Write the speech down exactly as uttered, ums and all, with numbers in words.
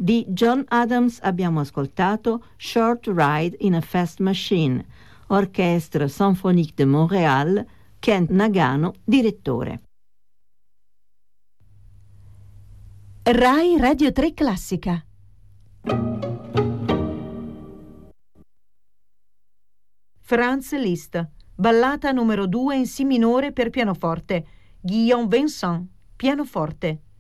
Di John Adams abbiamo ascoltato Short Ride in a Fast Machine, Orchestre Symphonique de Montréal, Kent Nagano, direttore. Rai Radio tre Classica. Franz Liszt, ballata numero due in Si minore per pianoforte, Guillaume Vincent, pianoforte.